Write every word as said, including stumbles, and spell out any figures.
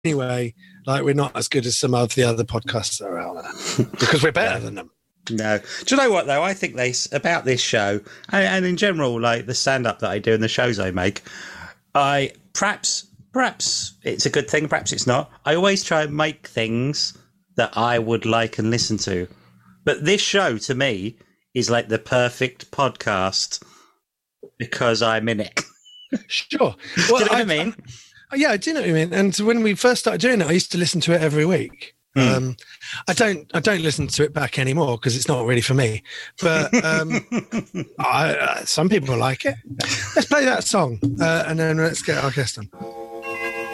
anyway, like we're not as good as some of the other podcasts that are out there because we're better than them. No. Do you know what, though? I think they, about this show, and, and in general, like the stand-up that I do and the shows I make, I perhaps, perhaps it's a good thing, perhaps it's not. I always try and make things that I would like and listen to. But this show, to me, is like the perfect podcast because I'm in it. Sure. Well, do you know what I, I mean? I, yeah, I do know what you mean. And when we first started doing it, I used to listen to it every week. Mm. Um, I don't. I don't listen to it back anymore because it's not really for me. But um, I, uh, some people like it. Let's play that song uh, and then let's get our guest on.